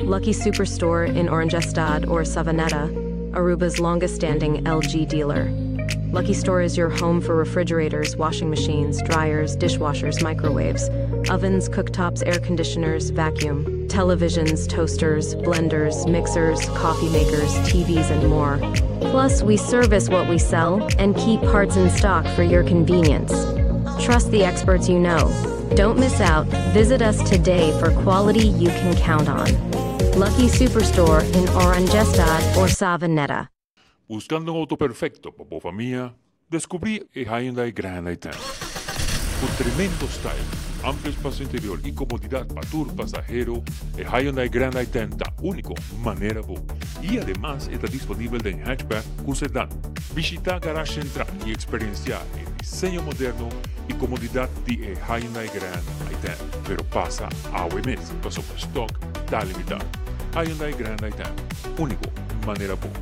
Lucky Superstore in Orangestad or Savanetta, Aruba's longest-standing LG dealer. Lucky Store is your home for refrigerators, washing machines, dryers, dishwashers, microwaves, ovens, cooktops, air conditioners, vacuum, televisions, toasters, blenders, mixers, coffee makers, TVs, and more. Plus, we service what we sell and keep parts in stock for your convenience. Trust the experts you know. Don't miss out. Visit us today for quality you can count on. Lucky Superstore in Orangestad or Savanetta. Buscando un auto perfecto para tu familia, descubrí el Hyundai Grand i10. Con tremendo style, amplio espacio interior y comodidad para tu pasajero, el Hyundai Grand i10 está único manera boa. Y además está disponible en hatchback con sedán. Visita Garage Central y experienciar el diseño moderno y comodidad de el Hyundai Grand i10. Pero pasa a mes, pasó por stock, está limitado. Hyundai Grand i10, único manera boa.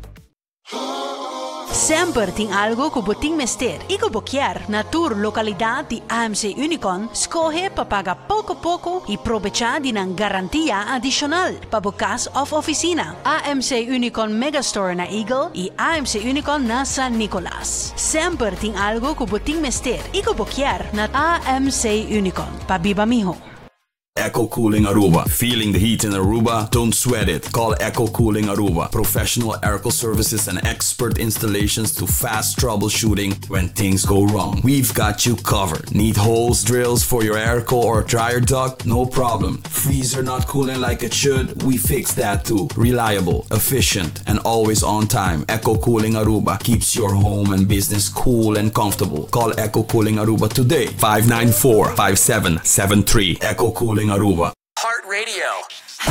Sempre tem algo que você tem mister e que você quer na tua localidade de AMC Unicon, escolhe para pagar pouco e aproveitar de uma garantia adicional para o caso of oficina. AMC Unicon Megastore na Eagle e AMC Unicon na San Nicolas. Sempre tem algo que você tem mister e que você quer na AMC Unicon. Pa biba miho. Echo Cooling Aruba. Feeling the heat in Aruba? Don't sweat it. Call Echo Cooling Aruba. Professional airco services and expert installations to fast troubleshooting when things go wrong. We've got you covered. Need holes, drills for your airco or dryer duct? No problem. Freezer not cooling like it should? We fix that too. Reliable, efficient, and always on time. Echo Cooling Aruba keeps your home and business cool and comfortable. Call Echo Cooling Aruba today. 594-5773. Echo Cooling Aruba. Heart Radio.